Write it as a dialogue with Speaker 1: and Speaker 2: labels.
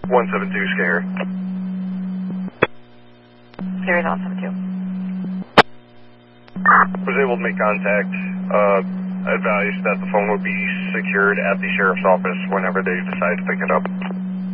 Speaker 1: 172 Scare.
Speaker 2: Scare 172.
Speaker 1: Was able to make contact. Advised that the phone will be secured at the sheriff's office whenever they decide to pick it up.